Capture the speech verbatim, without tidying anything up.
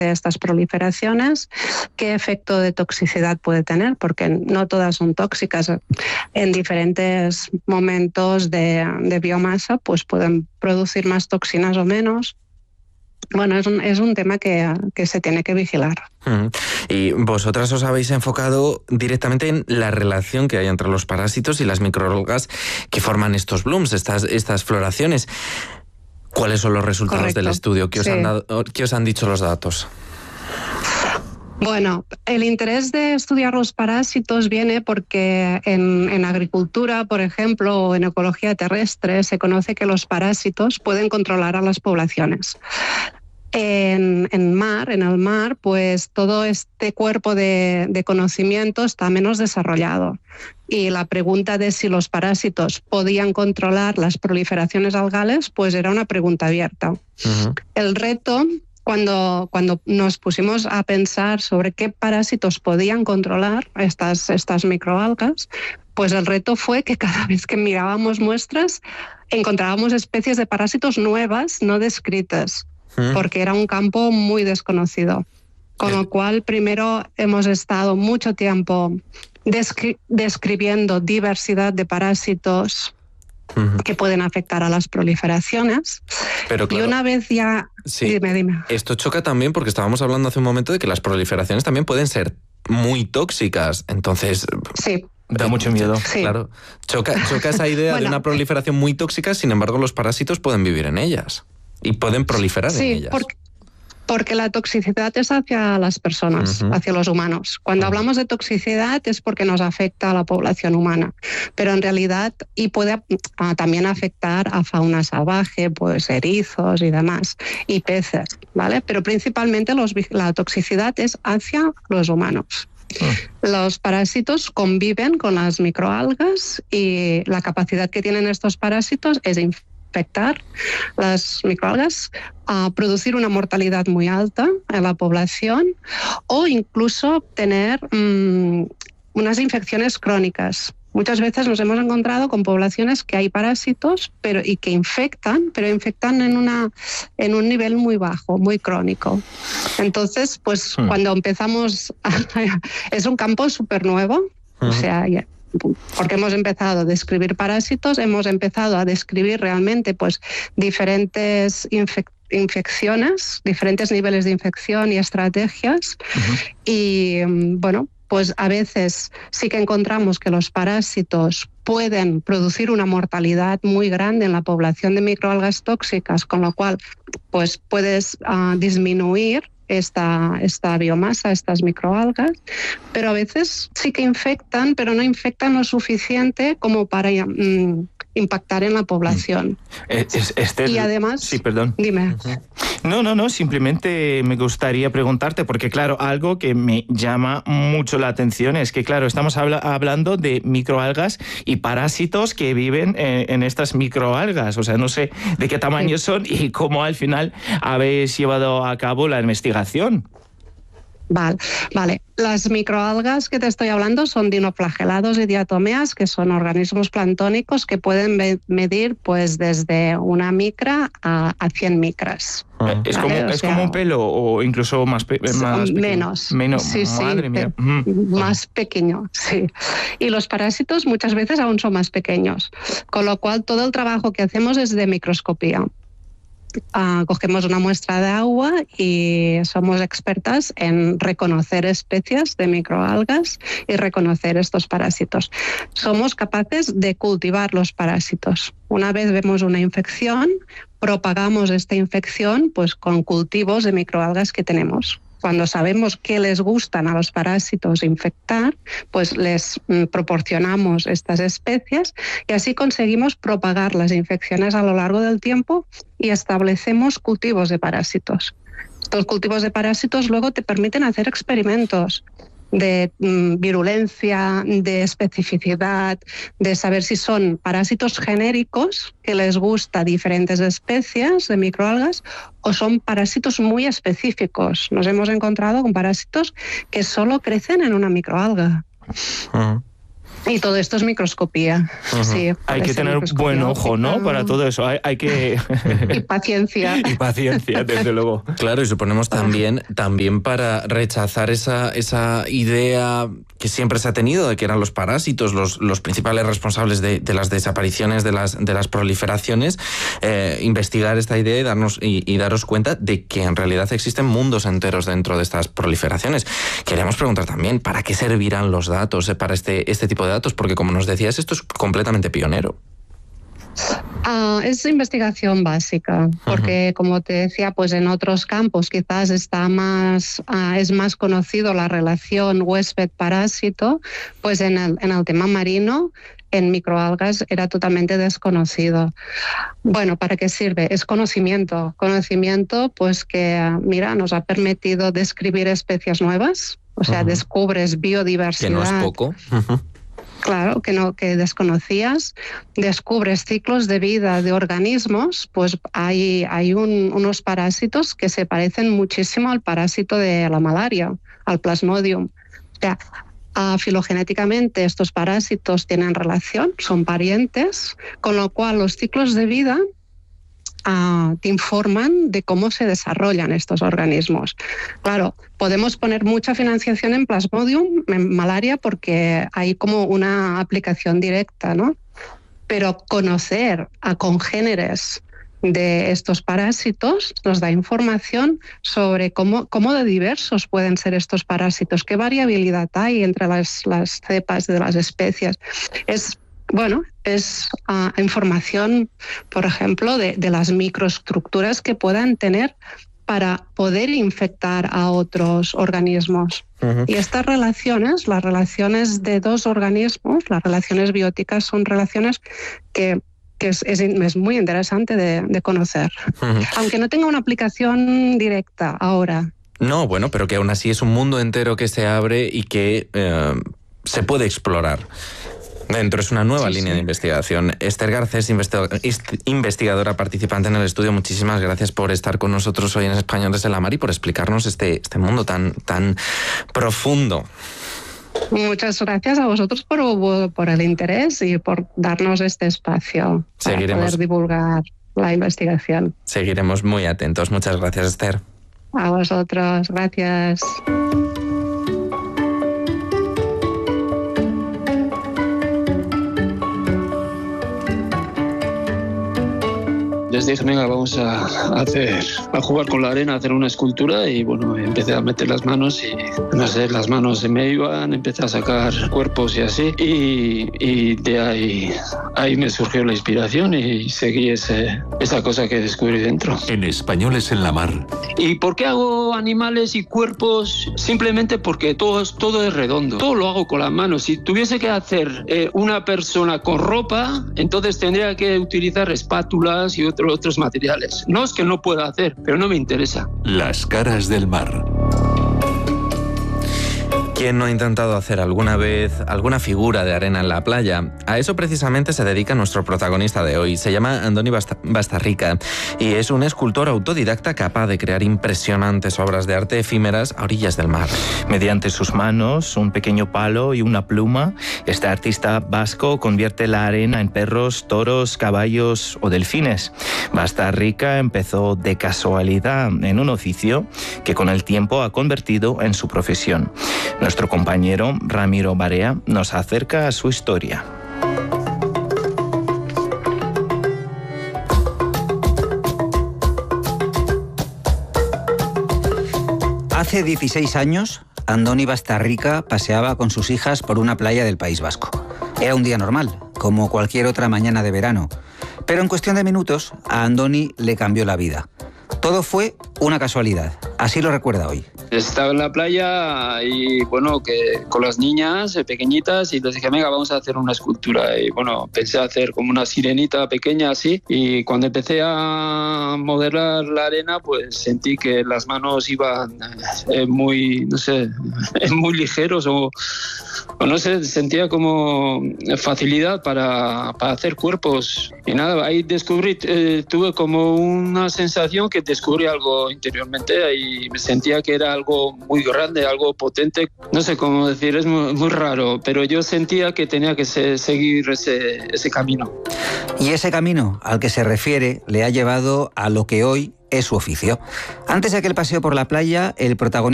estas proliferaciones, qué efecto de toxicidad puede tener, porque no todas son tóxicas. En diferentes momentos de, de biomasa pues pueden producir más toxinas o menos. Bueno, es un, es un tema que, que se tiene que vigilar. Mm. Y vosotras os habéis enfocado directamente en la relación que hay entre los parásitos y las microalgas que forman estos blooms, estas, estas floraciones. ¿Cuáles son los resultados Correcto. del estudio? ¿Qué os, Sí. han dado, ¿Qué os han dicho los datos? Bueno, el interés de estudiar los parásitos viene porque en, en agricultura, por ejemplo, o en ecología terrestre, se conoce que los parásitos pueden controlar a las poblaciones. En, en mar, en el mar, pues todo este cuerpo de, de conocimiento está menos desarrollado. Y la pregunta de si los parásitos podían controlar las proliferaciones algales, pues era una pregunta abierta. Uh-huh. El reto, cuando, cuando nos pusimos a pensar sobre qué parásitos podían controlar estas, estas microalgas, pues el reto fue que cada vez que mirábamos muestras, encontrábamos especies de parásitos nuevas, no descritas, ¿Mm? porque era un campo muy desconocido. Con lo cual, primero hemos estado mucho tiempo descri- describiendo diversidad de parásitos uh-huh. que pueden afectar a las proliferaciones. Pero claro, y una vez ya... Sí. Dime, dime. Esto choca también porque estábamos hablando hace un momento de que las proliferaciones también pueden ser muy tóxicas. Entonces... Sí. Da mucho miedo. Sí. Claro. Choca, choca esa idea bueno, de una proliferación muy tóxica, sin embargo los parásitos pueden vivir en ellas y pueden proliferar sí, en ellas. Porque, porque la toxicidad es hacia las personas, uh-huh. hacia los humanos. Cuando uh-huh. hablamos de toxicidad es porque nos afecta a la población humana, pero en realidad y puede uh, también afectar a fauna salvaje, pues erizos y demás, y peces, ¿vale? Pero principalmente los, la toxicidad es hacia los humanos. Los parásitos conviven con las microalgas y la capacidad que tienen estos parásitos es infectar las microalgas, a producir una mortalidad muy alta en la población o incluso tener mmm, unas infecciones crónicas. Muchas veces nos hemos encontrado con poblaciones que hay parásitos pero, y que infectan, pero infectan en, una, en un nivel muy bajo, muy crónico. Entonces, pues hmm. cuando empezamos, a, es un campo súper nuevo, uh-huh. o sea, ya, porque hemos empezado a describir parásitos, hemos empezado a describir realmente pues, diferentes infecciones, infecciones, diferentes niveles de infección y estrategias. Uh-huh. Y bueno, pues a veces sí que encontramos que los parásitos pueden producir una mortalidad muy grande en la población de microalgas tóxicas, con lo cual pues puedes uh, disminuir esta, esta biomasa, estas microalgas, pero a veces sí que infectan, pero no infectan lo suficiente como para um, impactar en la población. Es, Esther, y además... Sí, perdón. Dime. No, no, no, simplemente me gustaría preguntarte, porque claro, algo que me llama mucho la atención es que, claro, estamos habla- hablando de microalgas y parásitos que viven eh, en estas microalgas, o sea, no sé de qué tamaño sí. son y cómo al final habéis llevado a cabo la investigación. Vale, vale. Las microalgas que te estoy hablando son dinoflagelados y diatomeas, que son organismos planctónicos que pueden me- medir pues desde una micra a, a cien micras. Uh-huh. ¿Es, como, ¿es sea, como un pelo o incluso más, pe- más pequeño? Menos. Menos. Sí, Madre sí, mía. Pe- uh-huh. Más pequeño, sí. Y los parásitos muchas veces aún son más pequeños, con lo cual todo el trabajo que hacemos es de microscopía. Uh, cogemos una muestra de agua y somos expertas en reconocer especies de microalgas y reconocer estos parásitos. Somos capaces de cultivar los parásitos. Una vez vemos una infección, propagamos esta infección pues, con cultivos de microalgas que tenemos. Cuando sabemos qué les gustan a los parásitos infectar, pues les mm, proporcionamos estas especies y así conseguimos propagar las infecciones a lo largo del tiempo y establecemos cultivos de parásitos. Estos cultivos de parásitos luego te permiten hacer experimentos de mm, virulencia, de especificidad, de saber si son parásitos genéricos que les gusta diferentes especies de microalgas o son parásitos muy específicos. Nos hemos encontrado con parásitos que solo crecen en una microalga. Uh-huh. Y todo esto es microscopía. Uh-huh. Sí, hay que tener buen ojo, ¿no? Para todo eso. Hay, hay que... y paciencia. Y paciencia, desde luego. Claro, y suponemos también, también para rechazar esa, esa idea que siempre se ha tenido de que eran los parásitos los, los principales responsables de, de las desapariciones, de las, de las proliferaciones, eh, investigar esta idea y, darnos, y, y daros cuenta de que en realidad existen mundos enteros dentro de estas proliferaciones. Queríamos preguntar también, ¿para qué servirán los datos eh, para este, este tipo de datos? Porque como nos decías, esto es completamente pionero. Uh, es investigación básica, porque uh-huh. como te decía, pues en otros campos quizás está más, uh, es más conocido la relación huésped-parásito, pues en el, en el tema marino, en microalgas, era totalmente desconocido. Bueno, ¿para qué sirve? Es conocimiento. Conocimiento, pues que, mira, nos ha permitido describir especies nuevas, o sea, uh-huh. descubres biodiversidad. Que no es poco. Uh-huh. Claro, que no, que desconocías, descubres ciclos de vida de organismos, pues hay, hay un, unos parásitos que se parecen muchísimo al parásito de la malaria, al Plasmodium. O sea, uh, filogenéticamente estos parásitos tienen relación, son parientes, con lo cual los ciclos de vida Uh, te informan de cómo se desarrollan estos organismos. Claro, podemos poner mucha financiación en Plasmodium, en malaria, porque hay como una aplicación directa, ¿no? Pero conocer a congéneres de estos parásitos nos da información sobre cómo, cómo de diversos pueden ser estos parásitos, qué variabilidad hay entre las, las cepas de las especies. Es Bueno, es uh, información, por ejemplo, de, de las microestructuras que puedan tener para poder infectar a otros organismos. Uh-huh. Y estas relaciones, las relaciones de dos organismos, las relaciones bióticas, son relaciones que, que es, es, es muy interesante de, de conocer. Uh-huh. Aunque no tenga una aplicación directa ahora. No, bueno, pero que aún así es un mundo entero que se abre y que eh, se puede explorar. Dentro es una nueva sí, línea sí. de investigación. Esther Garcés, investigadora participante en el estudio, muchísimas gracias por estar con nosotros hoy en Español desde la Mar y por explicarnos este, este mundo tan, tan profundo. Muchas gracias a vosotros por, por el interés y por darnos este espacio para Seguiremos. poder divulgar la investigación. Seguiremos muy atentos. Muchas gracias, Esther. A vosotros, gracias. Les dije, venga, vamos a hacer, a jugar con la arena, a hacer una escultura y bueno, empecé a meter las manos y no sé, las manos se me iban, empecé a sacar cuerpos y así y, y de ahí, ahí me surgió la inspiración y seguí ese, esa cosa que descubrí dentro. En Españoles en la Mar. ¿Y por qué hago animales y cuerpos? Simplemente porque todo es, todo es redondo, todo lo hago con las manos. Si tuviese que hacer eh, una persona con ropa, entonces tendría que utilizar espátulas y otros otros materiales. No es que no pueda hacer, pero no me interesa. Las caras del mar. ¿Quién no ha intentado hacer alguna vez alguna figura de arena en la playa? A eso precisamente se dedica nuestro protagonista de hoy. Se llama Andoni Bastarrica y es un escultor autodidacta capaz de crear impresionantes obras de arte efímeras a orillas del mar. Mediante sus manos, un pequeño palo y una pluma, este artista vasco convierte la arena en perros, toros, caballos o delfines. Bastarrica empezó de casualidad en un oficio que con el tiempo ha convertido en su profesión. Nuestro compañero Ramiro Barea nos acerca a su historia. Hace dieciséis años, Andoni Bastarrica paseaba con sus hijas por una playa del País Vasco. Era un día normal, como cualquier otra mañana de verano. Pero en cuestión de minutos, a Andoni le cambió la vida. Todo fue una casualidad, así lo recuerda hoy. Estaba en la playa y bueno, que con las niñas pequeñitas y les dije, venga, vamos a hacer una escultura. Y bueno, pensé hacer como una sirenita pequeña así y cuando empecé a modelar la arena, pues sentí que las manos iban eh, muy, no sé, muy ligeros o, o no sé, sentía como facilidad para, para hacer cuerpos. Y nada, ahí descubrí, eh, tuve como una sensación que descubrí algo interiormente y me sentía que era algo muy grande, algo potente. No sé cómo decir, es muy, muy raro, pero yo sentía que tenía que se, seguir ese, ese camino. Y ese camino al que se refiere le ha llevado a lo que hoy es su oficio. Antes de aquel paseo por la playa, el protagonista